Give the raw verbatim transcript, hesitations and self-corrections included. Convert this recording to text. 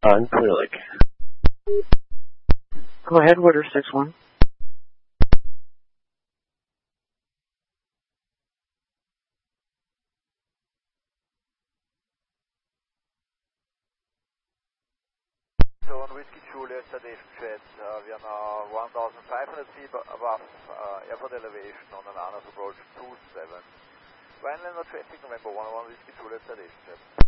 Unclear. Go ahead, Woodard six one. So on Whiskey Juliet Citation Jet, uh, we are now one thousand five hundred feet above uh, airport elevation on an Arnold approach two seven. Vineland traffic November one one Whiskey Juliet Citation Jet.